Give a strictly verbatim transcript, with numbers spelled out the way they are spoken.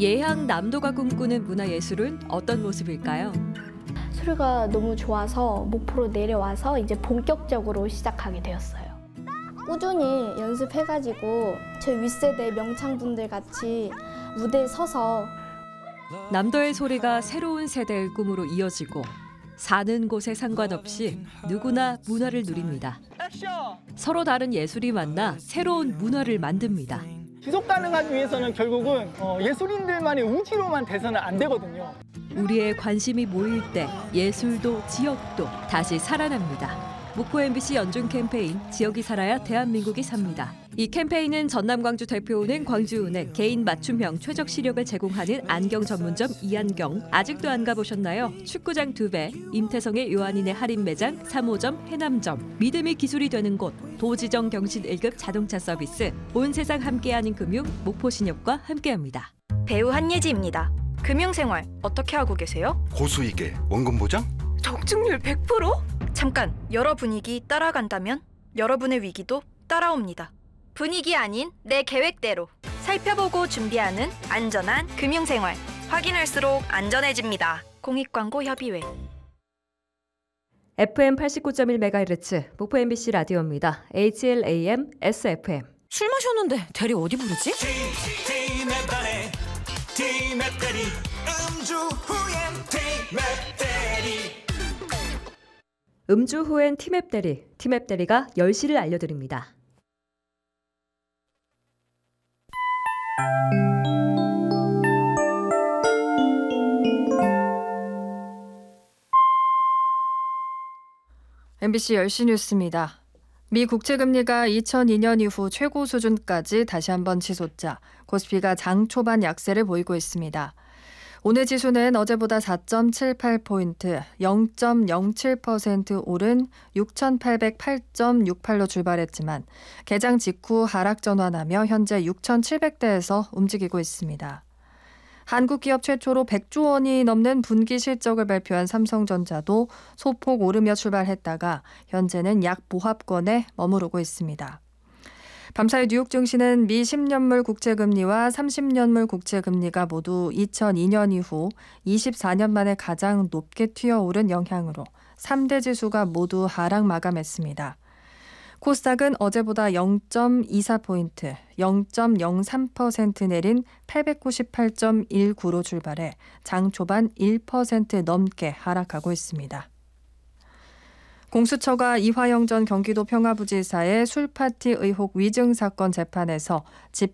예향 남도가 꿈꾸는 문화예술은 어떤 모습일까요? 소리가 너무 좋아서 목포로 내려와서 이제 본격적으로 시작하게 되었어요. 꾸준히 연습해가지고 제 윗세대 명창분들 같이 무대에 서서 남도의 소리가 새로운 세대의 꿈으로 이어지고 사는 곳에 상관없이 누구나 문화를 누립니다. 서로 다른 예술이 만나 새로운 문화를 만듭니다. 지속 가능하기 위해서는 결국은 어, 예술인들만의 의지로만 돼서는 안 되거든요. 우리의 관심이 모일 때 예술도 지역도 다시 살아납니다. 목포 엠비씨 연중 캠페인 지역이 살아야 대한민국이 삽니다. 이 캠페인은 전남 광주 대표은행 광주은행 개인 맞춤형 최적 시력을 제공하는 안경 전문점 이안경. 아직도 안 가보셨나요? 축구장 두 배, 임태성의 요한인의 할인 매장 삼 호점 해남점, 믿음이 기술이 되는 곳 도지정 경신 일 급 자동차 서비스, 온 세상 함께하는 금융 목포신협과 함께합니다. 배우 한예지입니다. 금융생활 어떻게 하고 계세요? 고수익에 원금 보장? 적중률 백 퍼센트? 잠깐, 여러 분위기 따라간다면 여러분의 위기도 따라옵니다. 분위기 아닌 내 계획대로 살펴보고 준비하는 안전한 금융생활. 확인할수록 안전해집니다. 공익광고협의회. 에프엠 팔십구 점 일 메가헤르츠 목포 엠비씨 라디오입니다. 에이치엘에이엠 에스에프엠. 술 마셨는데 대리 어디 부르지? 음주 후엔 티맵 대리, 티맵 대리가 열 시를 알려드립니다. 엠비씨 열 시 뉴스입니다. 미 국채금리가 이천이 년 이후 최고 수준까지 다시 한번 치솟자 코스피가 장 초반 약세를 보이고 있습니다. 오늘 지수는 어제보다 사 점 칠팔 포인트, 영 점 영칠 퍼센트 오른 육천팔백팔 점 육팔로 출발했지만 개장 직후 하락 전환하며 현재 육천칠백 대에서 움직이고 있습니다. 한국 기업 최초로 백조 원이 넘는 분기 실적을 발표한 삼성전자도 소폭 오르며 출발했다가 현재는 약 보합권에 머무르고 있습니다. 밤사이 뉴욕 증시는 미 십 년물 국채금리와 삼십 년물 국채금리가 모두 이천이 년 이후 이십사 년 만에 가장 높게 튀어오른 영향으로 삼 대 지수가 모두 하락 마감했습니다. 코스닥은 어제보다 영 점 이사 포인트, 영 점 영삼 퍼센트 내린 팔백구십팔 점 일구로 출발해 장 초반 일 퍼센트 넘게 하락하고 있습니다. 공수처가 이화영 전 경기도 평화부지사의 술파티 의혹 위증 사건 재판에서 집